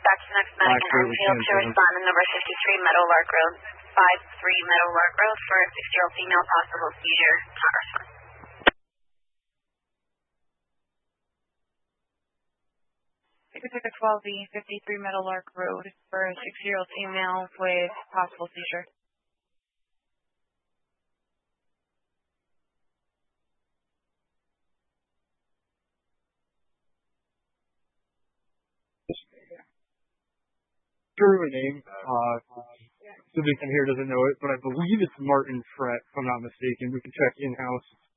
Back to next medic in Enfield to respond to number 53 Meadowlark Road, 53 Meadowlark Road for a 6-year-old female possible seizure. Congressman. Ticket 12B, 53 Meadowlark Road for a 6-year-old female with possible seizure. True name. Citizen here doesn't know it, but I believe it's Martin Frett, if I'm not mistaken. We can check in-house.